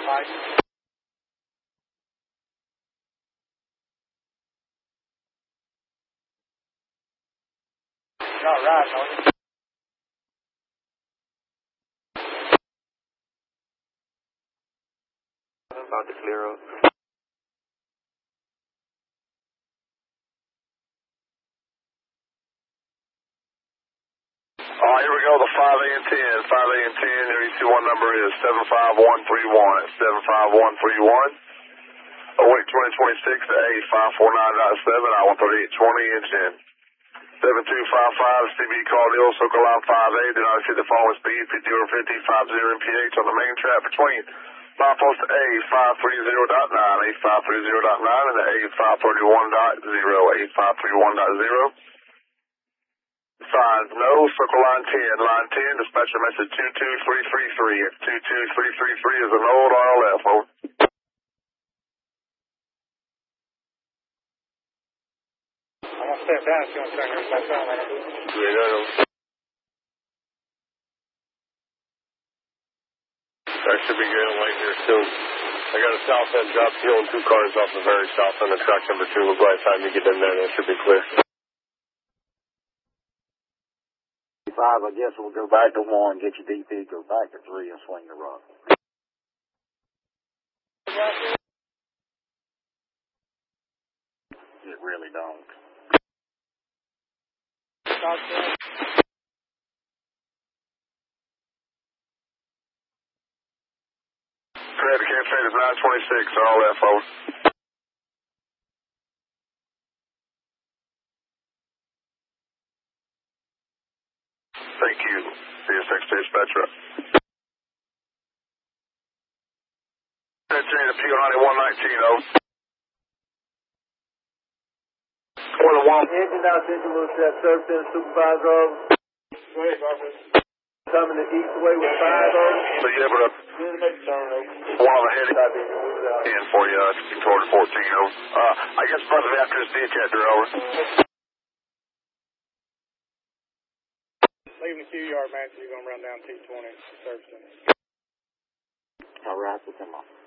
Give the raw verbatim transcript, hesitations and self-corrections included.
Mike. Not right, no. About to clear up. All right, here we go, the five A and ten. five A and ten, your E T one number is seven five one three one. seven five one three one. Await twenty twenty-six to A five four nine point seven, I one thirty-eight twenty, engine. seven two five five, C B call Neil, Circle Line five A, did not exceed the following speed, fifty over fifty, fifty M P H on the main track between milepost A five thirty point nine, A five thirty point nine, and the A five thirty-one point zero, A five thirty-one point zero. Signs no, Circle Line ten, Line ten, dispatcher message two two three three three. If two two three three three is an old R L F, over. I'm going to step down if you want to turn yours back on. Yeah, no, no. That should be getting late here soon. I got a south end drop hill and two cars off the very south end of track number two. By the time you get in there, that should be clear. Five, I guess we'll go back to one, get your D P, go back to three, and swing the rock. It really don't. Correct, campaign is nine twenty-six, R L F, over. Thank you. C S X dispatcher. Change to P O ninety-one nineteen, over. More than one. Engine down Central Little Step, Service Center Supervisor, over. Go ahead, Garfield. Coming the east way with five, over. So you able to Just make a turn, over. one on the head Copy, move it out. in for you, uh, toward fourteen, over. Uh, I guess front of after this detector, over. Leaving the Q yard, man, so you're going to run down two twenty, service center. All right, so come on.